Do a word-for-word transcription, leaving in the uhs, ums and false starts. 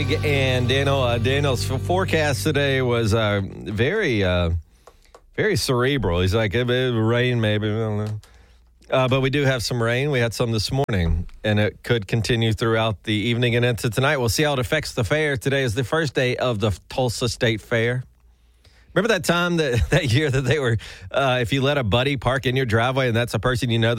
Greg and Daniel. Uh, Daniel's forecast today was uh, very, uh, very cerebral. He's like, it, it rain maybe, I don't know. Uh, but we do have some rain. We had some this morning, and it could continue throughout the evening and into tonight. We'll see how it affects the fair. Today is the first day of the Tulsa State Fair. Remember that time that, that year that they were, uh, if you let a buddy park in your driveway and that's a person you know